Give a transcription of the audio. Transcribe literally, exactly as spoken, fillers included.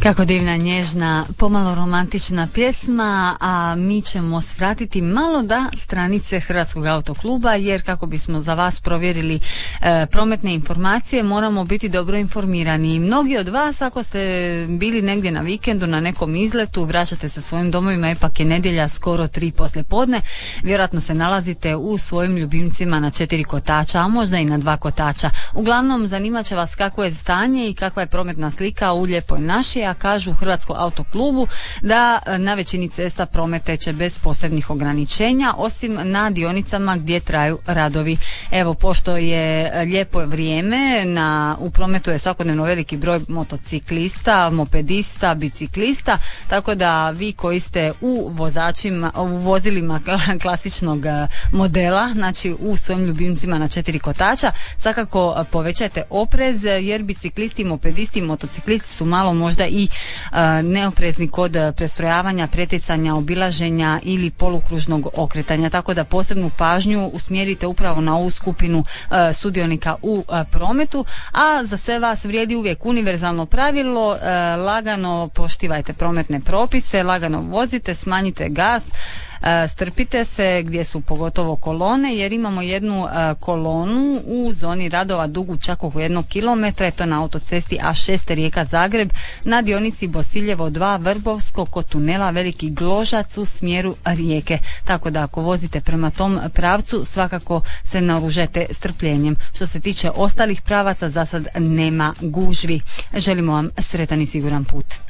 Kako divna, nježna, pomalo romantična pjesma, a mi ćemo svratiti malo da stranice Hrvatskog autokluba, jer kako bismo za vas provjerili e, prometne informacije, moramo biti dobro informirani. Mnogi od vas, ako ste bili negdje na vikendu, na nekom izletu, vraćate se svojim domovima, ipak je nedjelja, skoro tri poslje podne, vjerojatno se nalazite u svojim ljubimcima na četiri kotača, a možda i na dva kotača. Uglavnom, zanimat će vas kakvo je stanje i kakva je prometna slika u Lijepoj našoj, a kažu u Hrvatskom autoklubu da na većini cesta promet teče bez posebnih ograničenja, osim na dionicama gdje traju radovi. Evo, pošto je lijepo vrijeme, na, u prometu je svakodnevno veliki broj motociklista, mopedista, biciklista, tako da vi koji ste u vozačima, u vozilima klasičnog modela, znači u svojim ljubimcima na četiri kotača, svakako povećajte oprez, jer biciklisti, mopedisti i motociklisti su malo možda i uh, neoprezni kod prestrojavanja, pretjecanja, obilaženja ili polukružnog okretanja, tako da posebnu pažnju usmjerite upravo na ovu skupinu uh, sudionika u uh, prometu, a za sve vas vrijedi uvijek univerzalno pravilo, uh, lagano poštivajte prometne propise, lagano vozite, smanjite gas, strpite se gdje su pogotovo kolone, jer imamo jednu uh, kolonu u zoni radova dugu čak oko jednog kilometra, je to na autocesti A šest Rijeka Zagreb, na dionici Bosiljevo dva Vrbovsko kod tunela Veliki Gložac u smjeru Rijeke, tako da ako vozite prema tom pravcu svakako se naoružajte strpljenjem. Što se tiče ostalih pravaca, za sad nema gužvi. Želimo vam sretan i siguran put.